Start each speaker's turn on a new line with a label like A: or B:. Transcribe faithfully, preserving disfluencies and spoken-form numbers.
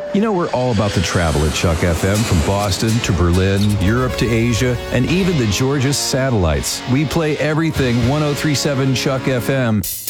A: You know, we're all about the travel at Chuck F M, from Boston to Berlin, Europe to Asia, and even the Georgia satellites. We play everything one oh three point seven Chuck F M.